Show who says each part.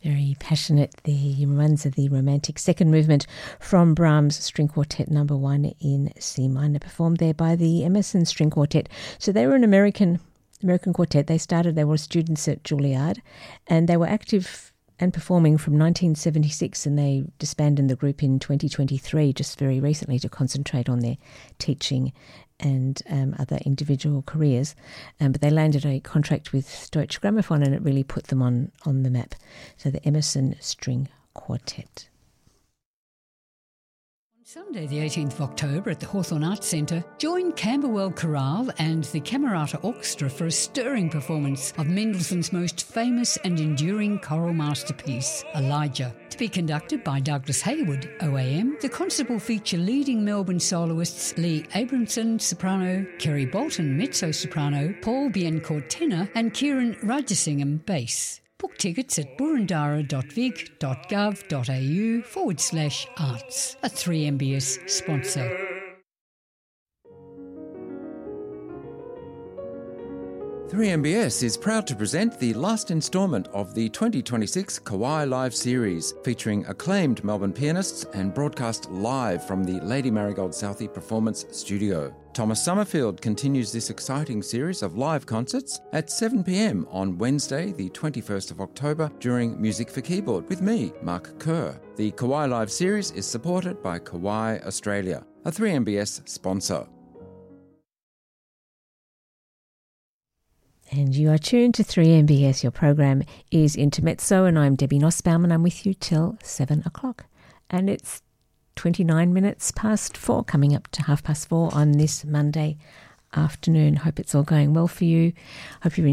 Speaker 1: Very passionate. The runs of the Romantic second movement from Brahms String Quartet No. 1 in C minor, performed there by the Emerson String Quartet. So they were an American quartet. They were students at Juilliard, and they were active and performing from 1976, and they disbanded the group in 2023, just very recently, to concentrate on their teaching and other individual careers. But they landed a contract with Deutsche Grammophon, and it really put them on the map. So the Emerson String Quartet.
Speaker 2: Sunday the 18th of October at the Hawthorn Arts Centre, join Camberwell Chorale and the Camerata Orchestra for a stirring performance of Mendelssohn's most famous and enduring choral masterpiece, Elijah. To be conducted by Douglas Hayward, OAM, the concert will feature leading Melbourne soloists Lee Abramson, soprano, Kerry Bolton, mezzo-soprano, Paul Biencourt, tenor, and Kieran Rajasingham, bass. Book tickets at burundara.vic.gov.au/arts. A 3MBS sponsor.
Speaker 3: Three MBS is proud to present the last instalment of the 2026 Kauai Live series, featuring acclaimed Melbourne pianists and broadcast live from the Lady Marigold Southey Performance Studio. Thomas Summerfield continues this exciting series of live concerts at 7 p.m. on Wednesday, the 21st of October, during Music for Keyboard with me, Mark Kerr. The Kauai Live series is supported by Kauai Australia, a 3MBS sponsor.
Speaker 1: And you are tuned to 3MBS. Your program is Intermezzo, and I'm Debbie Nussbaum, and I'm with you till 7 o'clock. And it's 29 minutes past 4, coming up to 4:30 on this Monday afternoon. Hope it's all going well for you. Hope you're